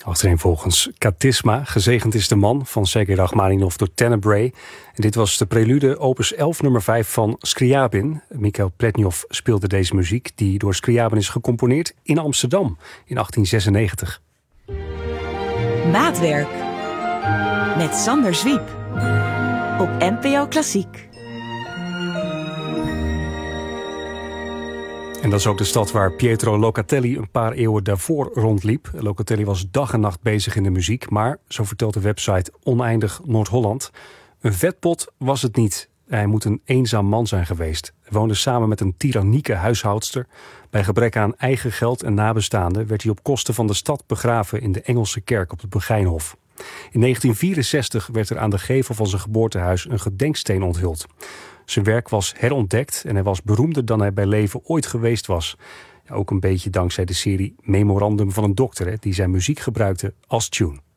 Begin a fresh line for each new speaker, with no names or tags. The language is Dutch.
Achtereenvolgens Katisma, Gezegend is de man van Sergej Rachmaninov door Tenebrae. En dit was de prelude opus 11 nummer 5 van Scriabin. Mikhail Pletnyov speelde deze muziek die door Scriabin is gecomponeerd in Amsterdam in 1896.
Maatwerk met Sander Zwiep op NPO Klassiek.
En dat is ook de stad waar Pietro Locatelli een paar eeuwen daarvoor rondliep. Locatelli was dag en nacht bezig in de muziek, maar, zo vertelt de website Oneindig Noord-Holland, een vetpot was het niet. Hij moet een eenzaam man zijn geweest. Hij woonde samen met een tirannieke huishoudster. Bij gebrek aan eigen geld en nabestaanden werd hij op kosten van de stad begraven in de Engelse kerk op het Begijnhof. In 1964 werd er aan de gevel van zijn geboortehuis een gedenksteen onthuld. Zijn werk was herontdekt en hij was beroemder dan hij bij leven ooit geweest was. Ja, ook een beetje dankzij de serie Memorandum van een dokter, die zijn muziek gebruikte als tune.